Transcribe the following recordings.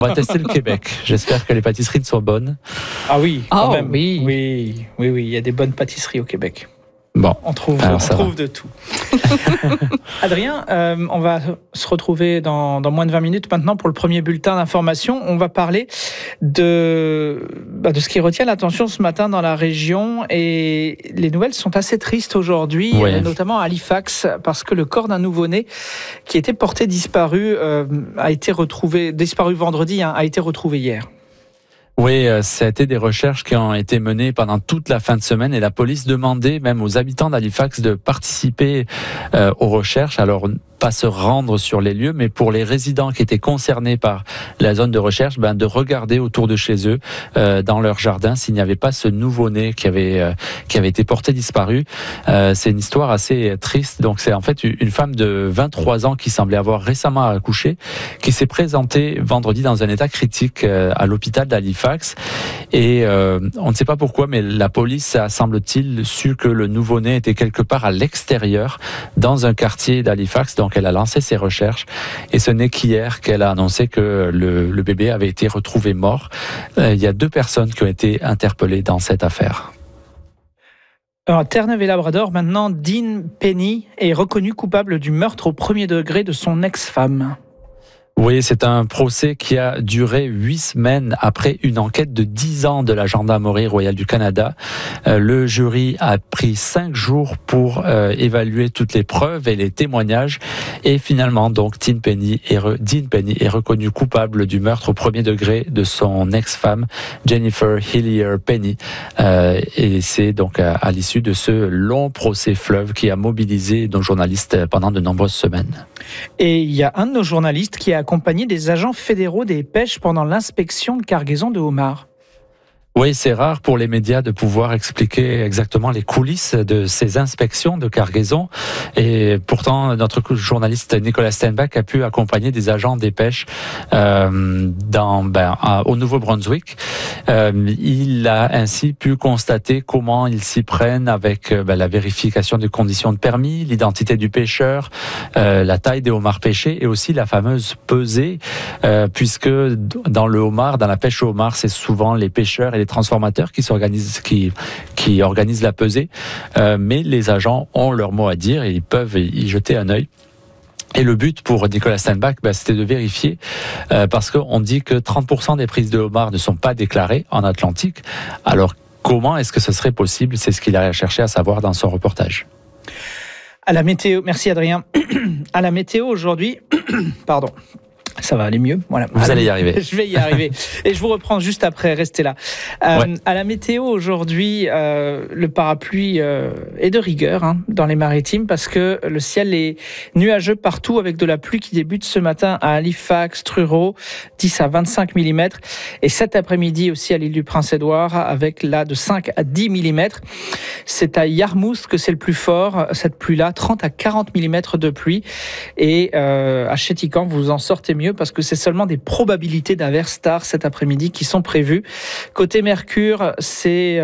On va tester le Québec. J'espère que les pâtisseries sont bonnes. Ah oui, quand même. Oui. Oui, il y a des bonnes pâtisseries au Québec. Bon, on trouve de tout. Adrien, on va se retrouver dans moins de 20 minutes maintenant pour le premier bulletin d'information. On va parler de ce qui retient l'attention ce matin dans la région. Et les nouvelles sont assez tristes aujourd'hui, notamment à Halifax, parce que le corps d'un nouveau-né qui était porté disparu a été retrouvé, disparu vendredi, a été retrouvé hier. Oui, ça a été des recherches qui ont été menées pendant toute la fin de semaine et la police demandait même aux habitants d'Halifax de participer aux recherches. Alors, pas se rendre sur les lieux, mais pour les résidents qui étaient concernés par la zone de recherche, de regarder autour de chez eux, dans leur jardin, s'il n'y avait pas ce nouveau-né qui avait été porté disparu. C'est une histoire assez triste. Donc, c'est en fait une femme de 23 ans qui semblait avoir récemment accouché, qui s'est présentée vendredi dans un état critique à l'hôpital d'Halifax. Et on ne sait pas pourquoi, mais la police a, semble-t-il, su que le nouveau-né était quelque part à l'extérieur, dans un quartier d'Halifax. Donc, elle a lancé ses recherches et ce n'est qu'hier qu'elle a annoncé que le bébé avait été retrouvé mort. Il y a 2 personnes qui ont été interpellées dans cette affaire. Alors, à Terre-Neuve-et-Labrador, maintenant, Dean Penny est reconnu coupable du meurtre au premier degré de son ex-femme. Oui, c'est un procès qui a duré 8 semaines après une enquête de 10 ans de la Gendarmerie royale du Canada. Le jury a pris 5 jours pour évaluer toutes les preuves et les témoignages. Et finalement, donc, Dean Penny est reconnu coupable du meurtre au premier degré de son ex-femme, Jennifer Hillier Penny. Et c'est donc à l'issue de ce long procès fleuve qui a mobilisé nos journalistes pendant de nombreuses semaines. Et il y a un de nos journalistes qui a accompagné des agents fédéraux des pêches pendant l'inspection de cargaison de homards. Oui, c'est rare pour les médias de pouvoir expliquer exactement les coulisses de ces inspections de cargaison. Et pourtant, notre journaliste Nicolas Steinbach a pu accompagner des agents des pêches au Nouveau-Brunswick. Il a ainsi pu constater comment ils s'y prennent avec la vérification des conditions de permis, l'identité du pêcheur, la taille des homards pêchés et aussi la fameuse pesée, puisque dans la pêche au homard, c'est souvent les pêcheurs et les transformateurs qui organisent la pesée, mais les agents ont leur mot à dire et ils peuvent y jeter un œil. Et le but pour Nicolas Steinbach, c'était de vérifier, parce qu'on dit que 30% des prises de homards ne sont pas déclarées en Atlantique. Alors, comment est-ce que ce serait possible? C'est ce qu'il a cherché à savoir dans son reportage. À la météo, merci Adrien. À la météo aujourd'hui, pardon. Ça va aller mieux. Voilà. Vous allez y arriver. Je vais y arriver. Et je vous reprends juste après. Restez là. À la météo aujourd'hui, le parapluie est de rigueur dans les maritimes parce que le ciel est nuageux partout avec de la pluie qui débute ce matin à Halifax, Truro, 10 à 25 mm. Et cet après-midi aussi à l'île du Prince-Édouard avec là de 5 à 10 mm. C'est à Yarmouth que c'est le plus fort. Cette pluie-là, 30 à 40 mm de pluie. Et à Chéticamp, vous en sortez mieux parce que c'est seulement des probabilités d'averses tard cet après-midi qui sont prévues. Côté Mercure, c'est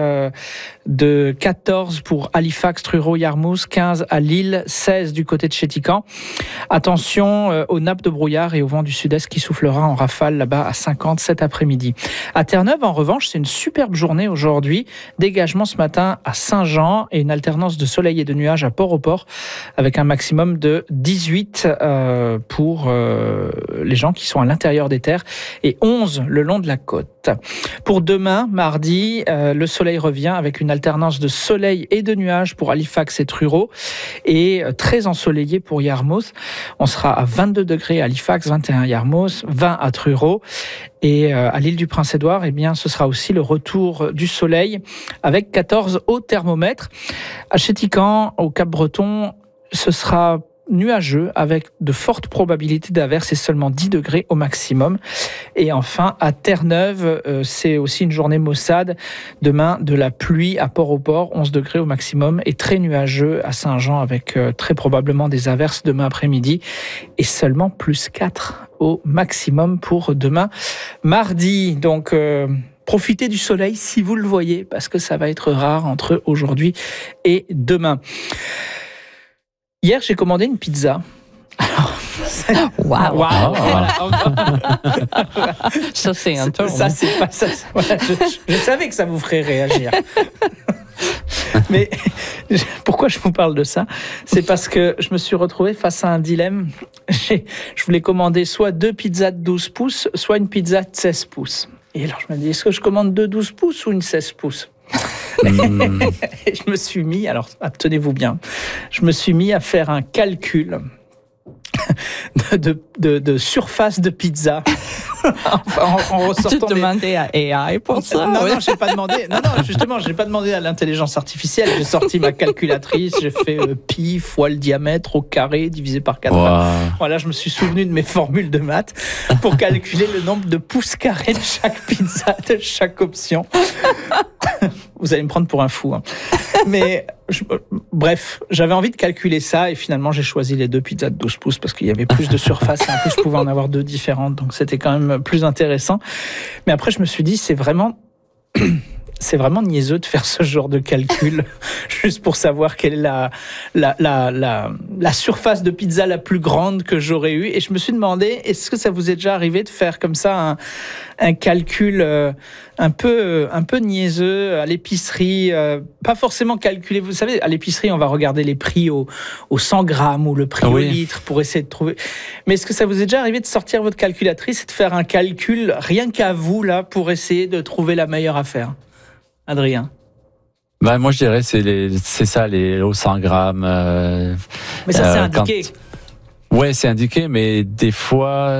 de 14 pour Halifax, Truro, Yarmouth, 15 à Lille, 16 du côté de Chéticamp. Attention aux nappes de brouillard et au vent du sud-est qui soufflera en rafale là-bas à 50 cet après-midi. À Terre-Neuve, en revanche, c'est une superbe journée aujourd'hui. Dégagement ce matin à Saint-Jean et une alternance de soleil et de nuages à Port-au-Port avec un maximum de 18 pour les gens qui sont à l'intérieur des terres et 11 le long de la côte. Pour demain, mardi, le soleil revient avec une alternance de soleil et de nuages pour Halifax et Truro et très ensoleillé pour Yarmouth. On sera à 22 degrés à Halifax, 21 à Yarmouth, 20 à Truro. Et à l'île du Prince-Édouard, ce sera aussi le retour du soleil avec 14 au thermomètre. À Chéticamp, au Cap-Breton, ce sera nuageux avec de fortes probabilités d'averses et seulement 10 degrés au maximum. Et enfin, à Terre-Neuve, c'est aussi une journée maussade. Demain, de la pluie à Port-au-Port, 11 degrés au maximum et très nuageux à Saint-Jean avec très probablement des averses demain après-midi et seulement plus 4 au maximum pour demain mardi. Donc, profitez du soleil si vous le voyez parce que ça va être rare entre aujourd'hui et demain. Hier, j'ai commandé une pizza. Alors, Wow. Voilà. Ça, c'est un tour. Ça, c'est pas ça. Voilà, je savais que ça vous ferait réagir. Mais pourquoi je vous parle de ça? C'est parce que je me suis retrouvé face à un dilemme. Je voulais commander soit 2 pizzas de 12 pouces, soit une pizza de 16 pouces. Et alors je me dis, est-ce que je commande 2 12 pouces ou une 16 pouces? Et je me suis mis, alors tenez-vous bien, je me suis mis à faire un calcul de surface de pizza. en ressortant tu demandais à AI pour ça? Non, j'ai pas demandé. Non, justement, j'ai pas demandé à l'intelligence artificielle. J'ai sorti ma calculatrice, j'ai fait pi fois le diamètre au carré divisé par 4. Wow. Voilà, je me suis souvenu de mes formules de maths pour calculer le nombre de pouces carrés de chaque pizza, de chaque option. Vous allez me prendre pour un fou. Hein. Mais bref, j'avais envie de calculer ça et finalement j'ai choisi les 2 pizzas de 12 pouces parce qu'il y avait plus de surface et en plus je pouvais en avoir 2 différentes. Donc c'était quand même plus intéressant. Mais après je me suis dit c'est vraiment niaiseux de faire ce genre de calcul juste pour savoir quelle est la surface de pizza la plus grande que j'aurais eue. Et je me suis demandé, est-ce que ça vous est déjà arrivé de faire comme ça un calcul un peu niaiseux à l'épicerie, pas forcément calculé. Vous savez, à l'épicerie, on va regarder les prix au 100 grammes ou le prix au litre pour essayer de trouver. Mais est-ce que ça vous est déjà arrivé de sortir votre calculatrice et de faire un calcul rien qu'à vous là pour essayer de trouver la meilleure affaire? Adrien? Bah, moi, je dirais c'est ça, les 100 grammes. Mais ça, c'est indiqué. Ouais, c'est indiqué, mais des fois,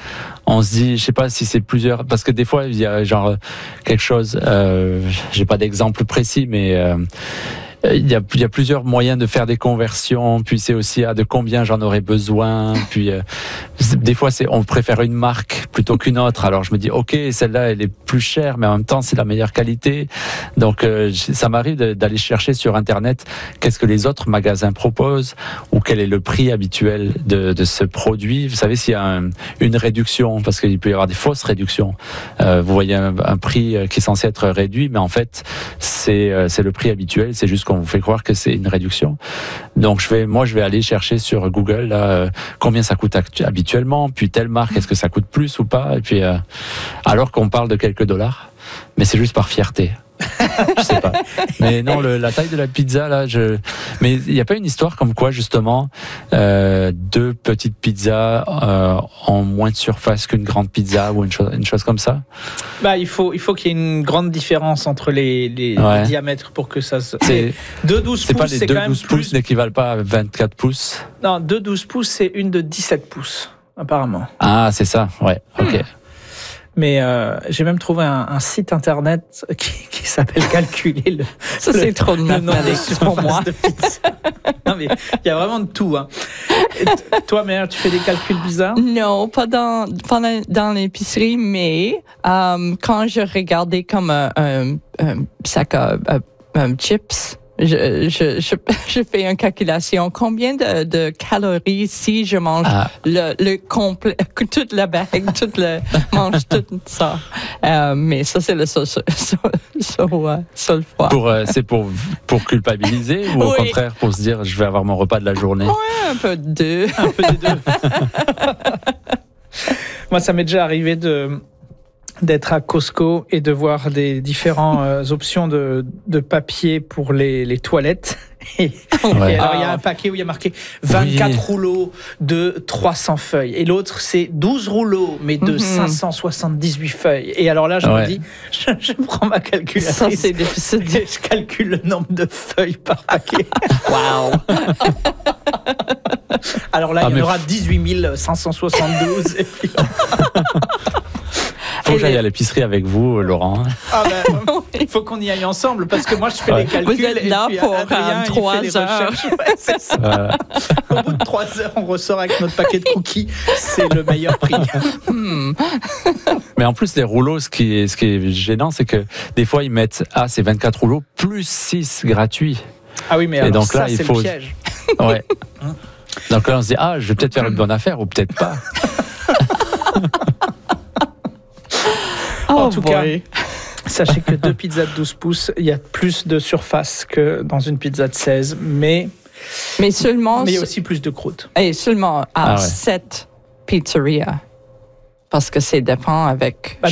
on se dit, je sais pas si c'est plusieurs, parce que des fois, il y a genre quelque chose, j'ai pas d'exemple précis, mais il y a plusieurs moyens de faire des conversions, puis c'est aussi de combien j'en aurais besoin, puis des fois on préfère une marque plutôt qu'une autre, alors je me dis ok, celle-là elle est plus chère mais en même temps c'est la meilleure qualité, donc ça m'arrive d'aller chercher sur internet qu'est-ce que les autres magasins proposent ou quel est le prix habituel de ce produit. Vous savez s'il y a une réduction, parce qu'il peut y avoir des fausses réductions, vous voyez un prix qui est censé être réduit mais en fait c'est le prix habituel, c'est juste qu'on vous fait croire que c'est une réduction. Donc je vais aller chercher sur Google là, combien ça coûte habituellement, puis telle marque, est-ce que ça coûte plus ou pas, et puis alors qu'on parle de quelques dollars, mais c'est juste par fierté. Je sais pas. Mais non, la taille de la pizza là, mais il n'y a pas une histoire comme quoi justement 2 petites pizzas ont moins de surface qu'une grande pizza ou une chose comme ça? Bah il faut qu'il y ait une grande différence entre les diamètres pour que ça se. 2 12 pouces, pas les c'est 2 quand même 12 pouces n'équivalent pas à 24 pouces. Non, 2 12 pouces c'est une de 17 pouces apparemment. Ah, c'est ça. Ouais. OK. Mais j'ai même trouvé un site internet qui s'appelle Calculer le. Ça, c'est trop de mathématiques pour moi. Non, mais il y a vraiment de tout. Hein. Toi, Mère, tu fais des calculs bizarres? Non, pas dans l'épicerie, mais quand je regardais comme un sac à chips, je fais une calculation. Combien de calories si je mange le complet, toute la bague, mange tout ça. Mais ça, c'est le seul fois. C'est pour culpabiliser ou au contraire pour se dire je vais avoir mon repas de la journée? Ouais, un peu de deux. Un peu des deux. Moi, ça m'est déjà arrivé d'être à Costco et de voir des différentes options de papier pour les toilettes. Et alors, il y a un paquet où il y a marqué 24 rouleaux de 300 feuilles. Et l'autre, c'est 12 rouleaux, mais de 578 feuilles. Et alors là, je me dis, je prends ma calculatrice. Ça, c'est difficile. Et je calcule le nombre de feuilles par paquet. Wow! Alors là, il y en aura 18 572. Et puis... Faut que j'aille à l'épicerie avec vous, Laurent. Il faut qu'on y aille ensemble parce que moi je fais les calculs. Vous êtes là et puis pour Adrien, 3 heures. C'est ça. Au bout de 3 heures, on ressort avec notre paquet de cookies. C'est le meilleur prix. Mais en plus, les rouleaux, ce qui est gênant, c'est que des fois, ils mettent c'est 24 rouleaux plus 6 gratuits. Ah oui, mais alors donc ça, là, c'est le piège. Ouais. Donc là, on se dit, je vais peut-être faire une bonne affaire ou peut-être pas. En tout cas, sachez que 2 pizzas de 12 pouces, il y a plus de surface que dans une pizza de 16. Mais Mais seulement. Mais il y a aussi plus de croûte. Et seulement à 7 pizzerias. Parce que c'est dépend avec